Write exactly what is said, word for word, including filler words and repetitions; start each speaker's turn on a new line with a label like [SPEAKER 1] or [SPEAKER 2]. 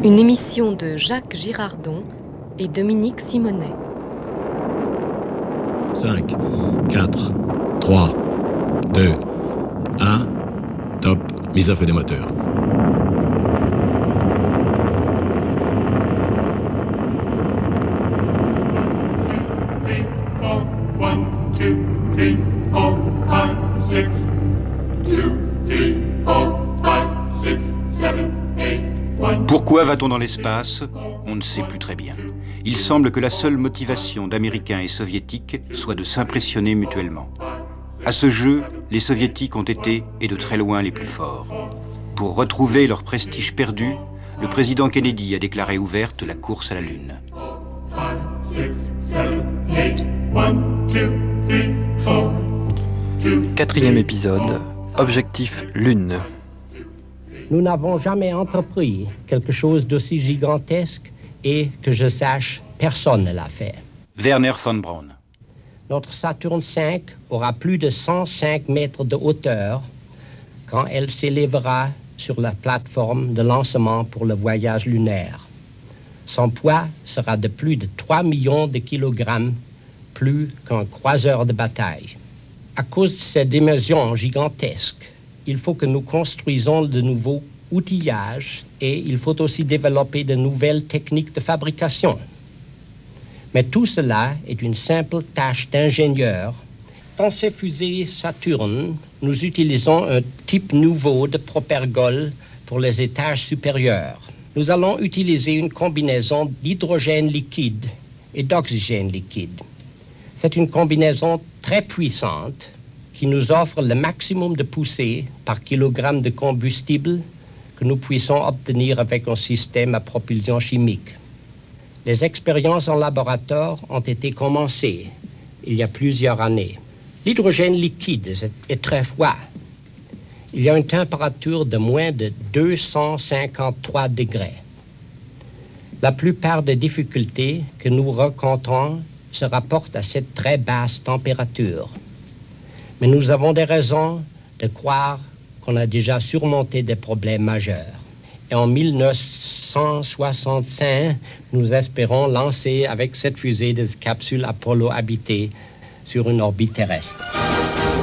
[SPEAKER 1] Une émission de Jacques Girardon et Dominique Simonet.
[SPEAKER 2] cinq, quatre, trois, deux, un, top, mise à feu des moteurs.
[SPEAKER 3] Pourquoi va-t-on dans l'espace ? On ne sait plus très bien. Il semble que la seule motivation d'Américains et Soviétiques soit de s'impressionner mutuellement. À ce jeu, les Soviétiques ont été, et de très loin, les plus forts. Pour retrouver leur prestige perdu, le président Kennedy a déclaré ouverte la course à la Lune.
[SPEAKER 4] Quatrième épisode, objectif Lune.
[SPEAKER 5] Nous n'avons jamais entrepris quelque chose d'aussi gigantesque et, que je sache, personne ne l'a fait.
[SPEAKER 3] Werner von Braun.
[SPEAKER 5] Notre Saturne cinq aura plus de cent cinq mètres de hauteur quand elle s'élèvera sur la plateforme de lancement pour le voyage lunaire. Son poids sera de plus de trois millions de kilogrammes, plus qu'un croiseur de bataille. À cause de ces dimensions gigantesques, il faut que nous construisons de nouveaux outillages et il faut aussi développer de nouvelles techniques de fabrication. Mais tout cela est une simple tâche d'ingénieur. Dans ces fusées Saturne, nous utilisons un type nouveau de propergol pour les étages supérieurs. Nous allons utiliser une combinaison d'hydrogène liquide et d'oxygène liquide. C'est une combinaison très puissante qui nous offre le maximum de poussée par kilogramme de combustible que nous puissions obtenir avec un système à propulsion chimique. Les expériences en laboratoire ont été commencées il y a plusieurs années. L'hydrogène liquide est, est très froid. Il y a une température de moins de deux cent cinquante-trois degrés. La plupart des difficultés que nous rencontrons se rapportent à cette très basse température. Mais nous avons des raisons de croire qu'on a déjà surmonté des problèmes majeurs. Et en mille neuf cent soixante-cinq, nous espérons lancer avec cette fusée des capsules Apollo habitées sur une orbite terrestre.